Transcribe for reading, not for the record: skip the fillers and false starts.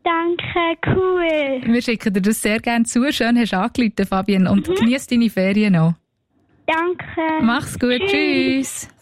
danke, cool. Wir schicken dir das sehr gerne zu. Schön hast du angerufen, Fabian. Und genieß deine Ferien noch. Danke. Mach's gut. Tschüss.